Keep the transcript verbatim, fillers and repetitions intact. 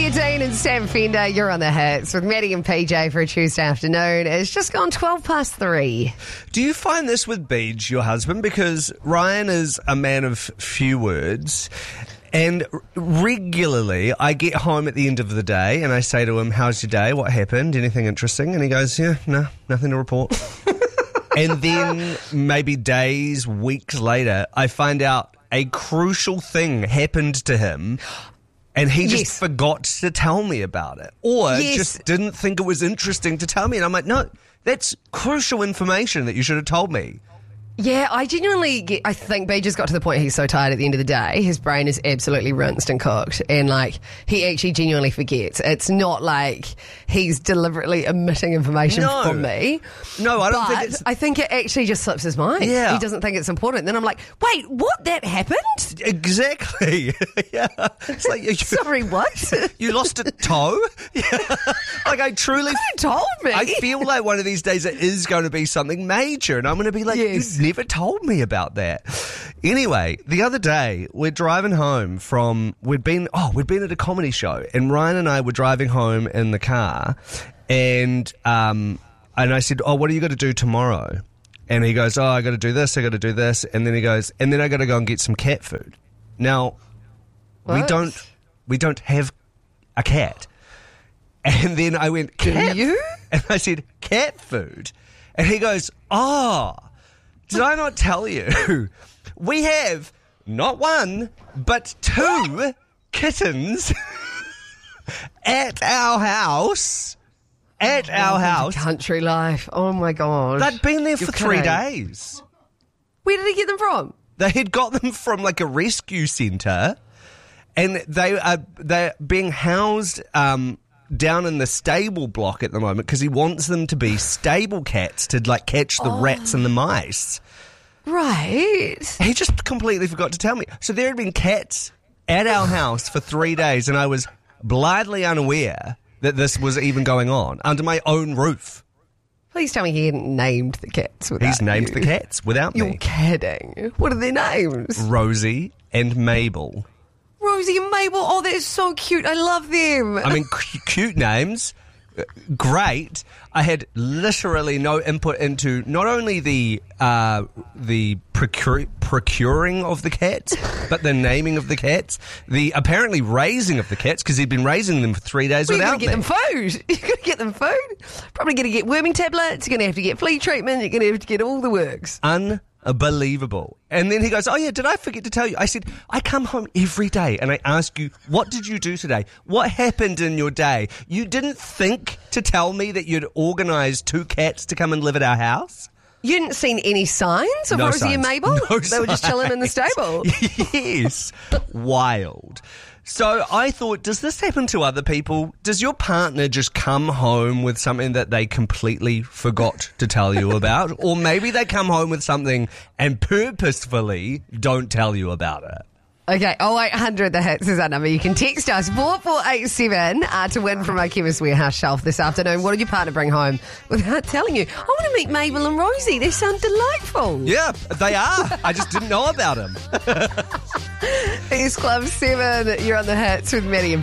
Olivia Dean and Sam Fender, you're on the hits with Maddie and P J for a Tuesday afternoon. It's just gone twelve past three. Do you find this with Beej, your husband? Because Ryan is a man of few words, and regularly I get home at the end of the day and I say to him, how's your day? What happened? Anything interesting? And he goes, yeah, no, nothing to report. And then maybe days, weeks later, I find out a crucial thing happened to him. And he just Yes. forgot to tell me about it. Or Yes. just didn't think it was interesting to tell me. And I'm like, no, that's crucial information that you should have told me. Yeah, I genuinely get, I think B just got to the point he's so tired at the end of the day. His brain is absolutely rinsed and cooked. And, like, he actually genuinely forgets. It's not like he's deliberately omitting information No. from me. No, I don't but think it's... I think it actually just slips his mind. Yeah. He doesn't think it's important. Then I'm like, wait, what? That happened? Exactly. Yeah. It's like you, Sorry, what? you lost a toe? Yeah. Like, I truly... You told me. I feel like one of these days it is going to be something major, and I'm going to be like, Yes. you never told me about that. Anyway, the other day we're driving home from we'd been oh we'd been at a comedy show, and Ryan and I were driving home in the car, and um and I said, oh, what are you going to do tomorrow? And he goes, oh, I got to do this, I got to do this, and then he goes, and then I got to go and get some cat food. Now we What? don't we don't have a cat. And then I went, cat? you? And I said, cat food? And he goes, oh, did I not tell you? We have not one, but two kittens at our house. At our house. Country life. Oh, my God. They'd been there for You're three kidding. days. Where did he get them from? They had got them from like a rescue centre, and they are they're being housed um, down in the stable block at the moment because he wants them to be stable cats to like catch the rats and the mice. Right. He just completely forgot to tell me. So there had been cats at our house for three days, and I was blithely unaware that this was even going on under my own roof. Please tell me he hadn't named the cats without He's named you. the cats without You're me. kidding. What are their names? Rosie and Mabel. Rosie and Mabel. Oh, they're so cute. I love them. I mean, c- cute names. Uh, Great. I had literally no input into not only the uh, the procure- procuring of the cats, but the naming of the cats, the apparently raising of the cats, because he'd been raising them for three days Well, you're without going to get me. them food. You're going to get them food. Probably going to get worming tablets. You're going to have to get flea treatment. You're going to have to get all the works. Unbelievable. And then he goes, oh yeah, did I forget to tell you? I said, I come home every day and I ask you, what did you do today? What happened in your day? You didn't think to tell me that you'd organised two cats to come and live at our house? You hadn't seen any signs of No Rosie and signs. Mabel? No They were just chilling in the signs. stable. Yes. Wild. So I thought, does this happen to other people? Does your partner just come home with something that they completely forgot to tell you about? Or maybe they come home with something and purposefully don't tell you about it. Okay, oh eight hundred, the hits is our number. You can text us four four eight seven uh, to win from our Chemist Warehouse shelf this afternoon. What did your partner bring home without telling you? I want to meet Mabel and Rosie. They sound delightful. Yeah, they are. I just didn't know about them. It's Club seven. You're on the hits with Maddie and